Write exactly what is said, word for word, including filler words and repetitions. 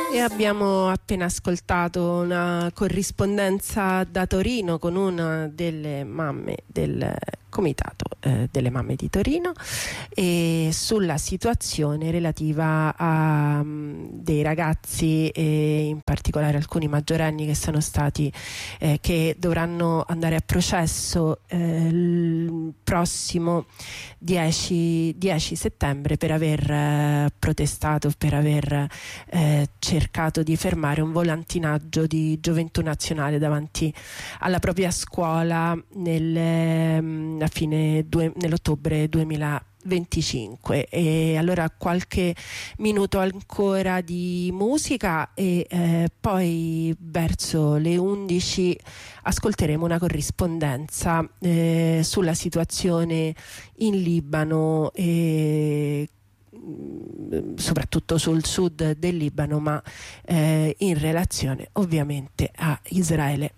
E abbiamo appena ascoltato una corrispondenza da Torino con una delle mamme del comitato eh, delle mamme di Torino e sulla situazione relativa a um, dei ragazzi e in particolare alcuni maggiorenni che sono stati eh, che dovranno andare a processo eh, il prossimo dieci settembre per aver eh, protestato, per aver eh, cercato di fermare un volantinaggio di Gioventù Nazionale davanti alla propria scuola nel a fine due, nell'ottobre duemilaventicinque. E allora qualche minuto ancora di musica e eh, poi verso le undici ascolteremo una corrispondenza eh, sulla situazione in Libano e soprattutto sul sud del Libano, ma eh, in relazione ovviamente a Israele.